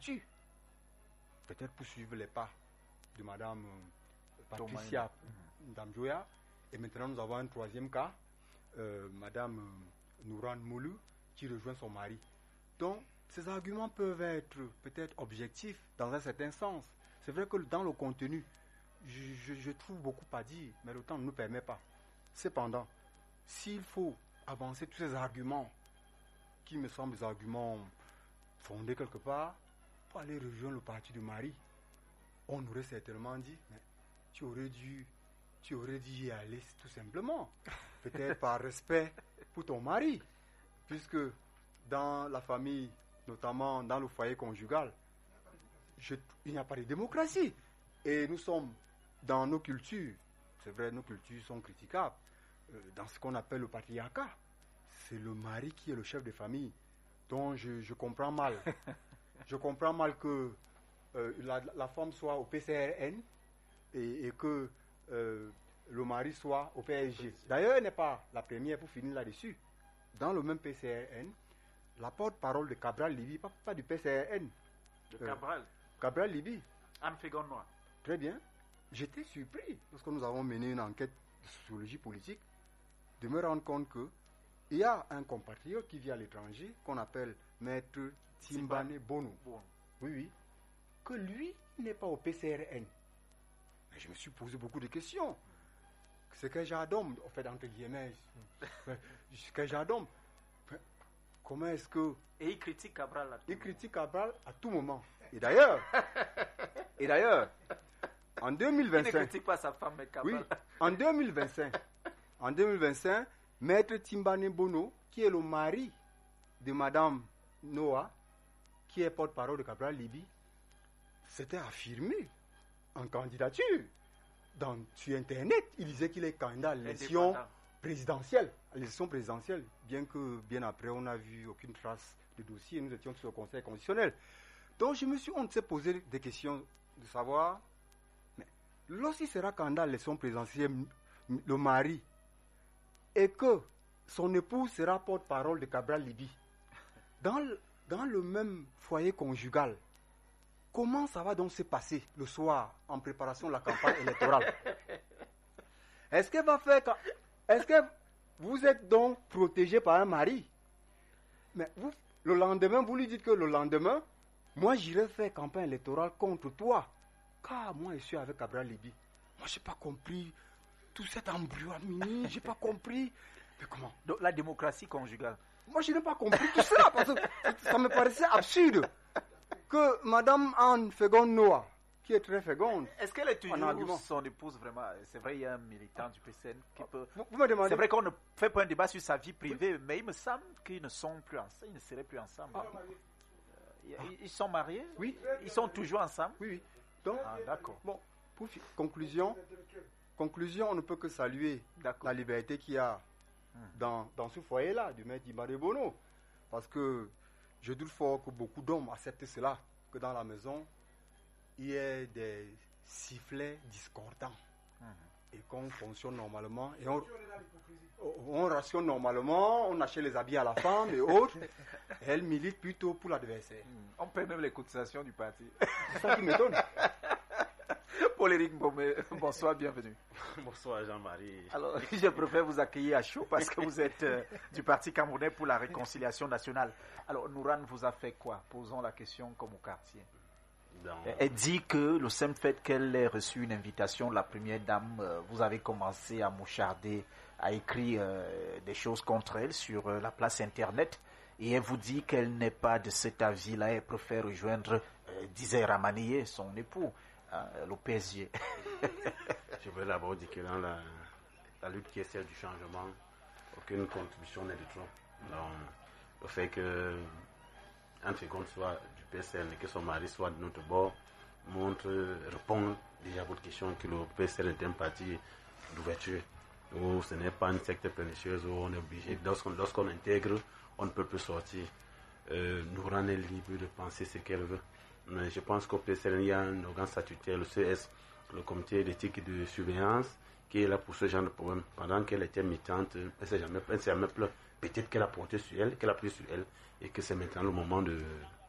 battu, peut-être pour suivre les pas de Madame Patricia Ndamjoya. Et maintenant, nous avons un troisième cas, Madame Nouran Moulou, qui rejoint son mari. Donc, ces arguments peuvent être peut-être objectifs dans un certain sens. C'est vrai que dans le contenu, je trouve beaucoup à dire, mais le temps ne nous permet pas. Cependant, s'il faut avancer tous ces arguments, qui me semblent des arguments fondés quelque part, pour aller rejoindre le parti du mari, on aurait certainement dit, mais tu aurais dû y aller tout simplement. Peut-être par respect pour ton mari, puisque dans la famille, notamment dans le foyer conjugal, il n'y a pas de démocratie. Et nous sommes dans nos cultures, c'est vrai, nos cultures sont critiquables, dans ce qu'on appelle le patriarcat. C'est le mari qui est le chef de famille. Donc je comprends mal. Je comprends mal que la femme soit au PCRN et que le mari soit au PSG. D'ailleurs, elle n'est pas la première pour finir là-dessus. Dans le même PCRN, la porte-parole de Cabral Libye, pas du PCRN. De Cabral Cabral Libye. Anne Fégon-Noir. Très bien. J'étais surpris, lorsque nous avons mené une enquête de sociologie politique, de me rendre compte qu'il y a un compatriote qui vit à l'étranger, qu'on appelle Maître Timbane Bono. Oui. Que lui n'est pas au PCRN. Mais je me suis posé beaucoup de questions. C'est que j'adore, en fait, entre guillemets. Ce que j'adore. Comment est-ce que... Et il critique Cabral à tout Il critique Cabral à tout moment. Et d'ailleurs, en 2025... Il ne critique pas sa femme, mais Cabral. Oui, en 2025, Maître Timbane Bono, qui est le mari de Madame Noah, qui est porte-parole de Cabral Libye, s'était affirmé en candidature. Sur Internet, il disait qu'il est candidat à l'élection présidentielle. Bien que, bien après, on n'a vu aucune trace de dossier. Nous étions sur le Conseil constitutionnel. Donc, on s'est posé des questions de savoir, mais lorsqu'il sera candidat à l'élection présidentielle, le mari, et que son épouse sera porte-parole de Cabral Libye, dans le même foyer conjugal, comment ça va donc se passer le soir en préparation de la campagne électorale? Est-ce que vous êtes donc protégé par un mari? Mais le lendemain, vous lui dites que le lendemain, moi j'irai faire campagne électorale contre toi. Car moi je suis avec Cabral Libye. Moi j'ai pas compris tout cet embrouillamini, j'ai pas compris. Mais comment? Donc la démocratie conjugale. Moi je n'ai pas compris tout cela parce que ça me paraissait absurde que Madame Anne Fégon-Noah, qui est très féconde. Est-ce qu'elle est toujours son épouse vraiment? C'est vrai, il y a un militant du PCN qui peut... Vous me demandez... C'est vrai qu'on ne fait pas un débat sur sa vie privée, mais il me semble qu'ils ne sont plus ensemble, ils ne seraient plus ensemble. Ils sont mariés? Oui. Ils sont toujours ensemble? Oui. Donc, d'accord. Bon, pour conclusion, on ne peut que saluer la liberté qu'il y a dans ce foyer-là, du maître Timbane Bono. Parce que je doute fort que beaucoup d'hommes acceptent cela, que dans la maison, il y ait des sifflets discordants. Et qu'on fonctionne normalement. Et on rationne normalement, on achète les habits à la femme et autres. Elle milite plutôt pour l'adversaire. On paie même les cotisations du parti. C'est ça qui m'étonne. Paul-Éric Mbomé, bonsoir, bienvenue. Bonsoir Jean-Marie. Alors, je préfère vous accueillir à chaud parce que vous êtes du Parti camerounais pour la réconciliation nationale. Alors, Nouran vous a fait quoi? Posons la question comme au quartier. Elle dit que le simple fait qu'elle ait reçu une invitation de la première dame, vous avez commencé à moucharder, à écrire des choses contre elle sur la place Internet. Et elle vous dit qu'elle n'est pas de cet avis-là, elle préfère rejoindre Dizay Ramanié, son époux, le PSG. Je veux d'abord dire que dans la lutte qui est celle du changement, aucune contribution n'est de trop. Donc, le fait que Anne Fégon soit du PCN et que son mari soit de notre bord répond déjà à votre question que le PCN est un parti d'ouverture, où ce n'est pas une secte pernicieuse, où on est obligé, lorsqu'on intègre, on ne peut plus sortir. Nouran est libre de penser ce qu'elle veut. Mais je pense qu'au PCN, il y a un organe statutaire, le CS, le comité d'éthique et de surveillance, qui est là pour ce genre de problème. Pendant qu'elle était militante, elle ne s'est jamais plaint. Peut-être qu'elle a porté sur elle, qu'elle a pris sur elle, et que c'est maintenant le moment de